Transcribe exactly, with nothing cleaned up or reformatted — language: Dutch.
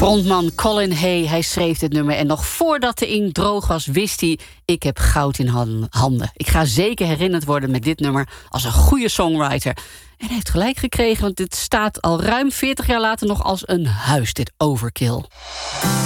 Frontman Colin Hay, hij schreef dit nummer. En nog voordat de inkt droog was, wist hij... ik heb goud in handen. Ik ga zeker herinnerd worden met dit nummer als een goede songwriter. En hij heeft gelijk gekregen, want dit staat al ruim veertig jaar later nog als een huis, dit Overkill.